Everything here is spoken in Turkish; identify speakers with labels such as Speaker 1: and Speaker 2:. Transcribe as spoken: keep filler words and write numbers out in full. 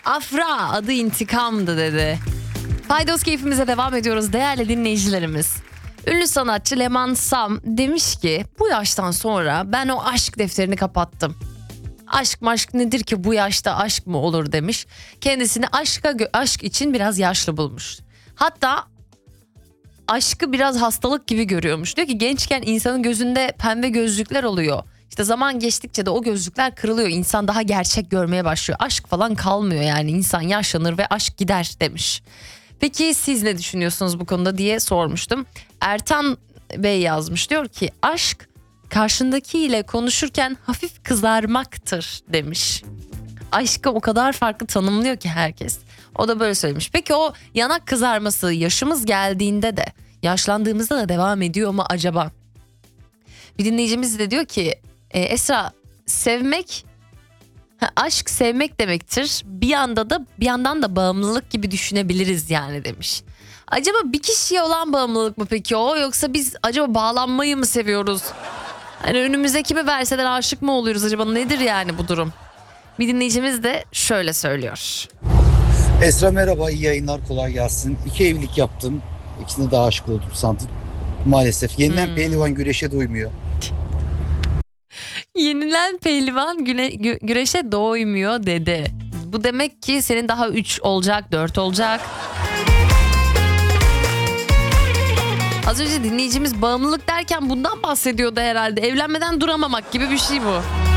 Speaker 1: Afra adı intikamdı dedi. Paydos keyfimize devam ediyoruz değerli dinleyicilerimiz. Ünlü sanatçı Leman Sam demiş ki bu yaştan sonra ben o aşk defterini kapattım. Aşk maşk nedir ki bu yaşta aşk mı olur demiş. Kendisini aşka aşk için biraz yaşlı bulmuş. Hatta aşkı biraz hastalık gibi görüyormuş. Diyor ki gençken insanın gözünde pembe gözlükler oluyor. İşte zaman geçtikçe de o gözlükler kırılıyor. İnsan daha gerçek görmeye başlıyor. Aşk falan kalmıyor yani. İnsan yaşlanır ve aşk gider demiş. Peki siz ne düşünüyorsunuz bu konuda diye sormuştum. Ertan Bey yazmış, diyor ki aşk karşındakiyle konuşurken hafif kızarmaktır demiş. Aşkı o kadar farklı tanımlıyor ki herkes. O da böyle söylemiş. Peki o yanak kızarması yaşımız geldiğinde de yaşlandığımızda da devam ediyor mu acaba? Bir dinleyicimiz de diyor ki e, Esra sevmek ha, aşk sevmek demektir. Bir yanda da bir yandan da bağımlılık gibi düşünebiliriz yani demiş. Acaba bir kişiye olan bağımlılık mı peki o, yoksa biz acaba bağlanmayı mı seviyoruz? Hani önümüze kimi verseler aşık mı oluyoruz acaba, nedir yani bu durum? Bir dinleyicimiz de şöyle söylüyor.
Speaker 2: Esra merhaba, iyi yayınlar, kolay gelsin. İki evlilik yaptım. İkisine de aşık oldum sandım. Maalesef yenilen hmm. pehlivan güreşe doymuyor.
Speaker 1: Yenilen pehlivan güne, gü, güreşe doymuyor dedi. Bu demek ki senin daha üç olacak, dört olacak. Az önce dinleyicimiz bağımlılık derken bundan bahsediyordu herhalde. Evlenmeden duramamak gibi bir şey bu.